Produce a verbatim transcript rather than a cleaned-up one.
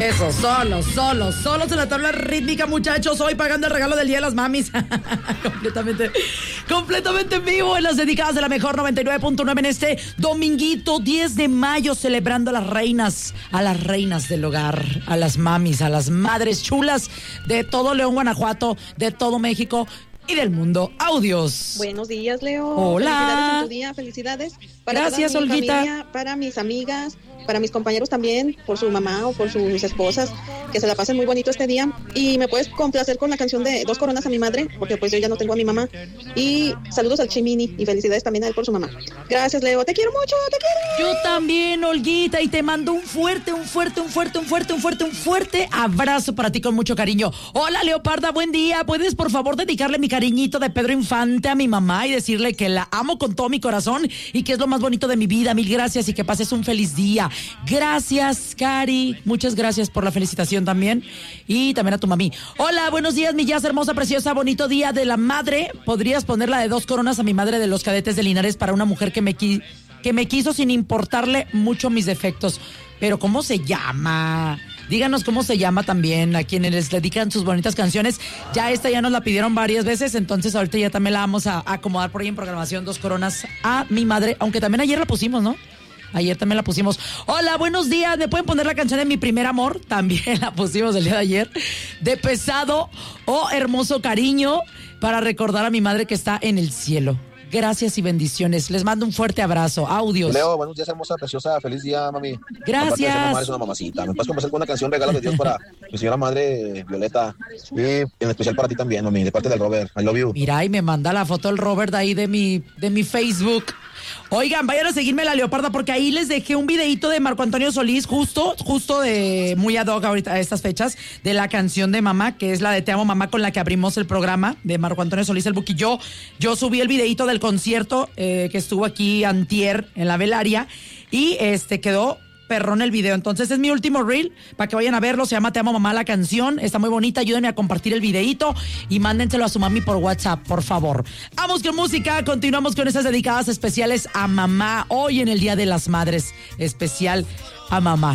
Eso, solo, solo, solo se la tabla rítmica, muchachos. Hoy pagando el regalo del Día de las Mamis. completamente, completamente en vivo en las dedicadas de la mejor noventa y nueve punto nueve en este dominguito diez de mayo, celebrando a las reinas, a las reinas del hogar, a las mamis, a las madres chulas de todo León, Guanajuato, de todo México y del mundo. Audios. Buenos días, Leo. Hola. Felicidades en tu día, felicidades. Para Gracias, toda mi Olguita. familia, para mis amigas, para mis compañeros también, por su mamá o por sus esposas, que se la pasen muy bonito este día. Y me puedes complacer con la canción de Dos Coronas a mi madre, porque pues yo ya no tengo a mi mamá. Y saludos al Chimini y felicidades también a él por su mamá. Gracias, Leo. Te quiero mucho, te quiero. Yo también, Olguita, y te mando un fuerte, un fuerte, un fuerte, un fuerte, un fuerte, un fuerte abrazo para ti con mucho cariño. Hola, Leoparda, buen día. ¿Puedes, por favor, dedicarle mi cariñito de Pedro Infante a mi mamá y decirle que la amo con todo mi corazón y que es lo más bonito de mi vida? Mil gracias y que pases un feliz día. Gracias, Cari. Muchas gracias por la felicitación también. Y también a tu mami. Hola, buenos días, mi Jazz, hermosa, preciosa, bonito día de la madre. ¿Podrías ponerla de Dos Coronas a mi madre de los Cadetes de Linares para una mujer que me, qui- que me quiso sin importarle mucho mis defectos? Pero ¿cómo se llama? Díganos cómo se llama también a quienes les dedican sus bonitas canciones. Ya esta ya nos la pidieron varias veces, entonces ahorita ya también la vamos a acomodar por ahí en programación. Dos Coronas a mi madre, aunque también ayer la pusimos, ¿no? Ayer también la pusimos. Hola, buenos días. ¿Me pueden poner la canción de Mi Primer Amor? También la pusimos el día de ayer. De Pesado o Hermoso Cariño, para recordar a mi madre que está en el cielo. Gracias y bendiciones. Les mando un fuerte abrazo. Audios. Leo, buenos días, hermosa, preciosa. Feliz día, mami. Gracias. Aparte de ser mamá, eres una mamacita. ¿Me puedes complacer con una canción, regalo de Dios para mi señora madre, Violeta? Y en especial para ti también, mami, de parte del Robert. I love you. Mira, y me manda la foto el Robert ahí de mi, de mi Facebook. Oigan, vayan a seguirme la Leoparda, porque ahí les dejé un videito de Marco Antonio Solís, justo, justo de muy ad hoc ahorita a estas fechas, de la canción de Mamá, que es la de Te Amo Mamá, con la que abrimos el programa, de Marco Antonio Solís, el Buki. Yo, yo subí el videito del concierto eh, que estuvo aquí antier en la Velaria, y este quedó perrón el video. Entonces es mi último reel para que vayan a verlo. Se llama Te Amo Mamá la canción. Está muy bonita. Ayúdenme a compartir el videito y mándenselo a su mami por WhatsApp, por favor. Vamos con música. Continuamos con esas dedicadas especiales a mamá. Hoy en el Día de las Madres, especial a mamá.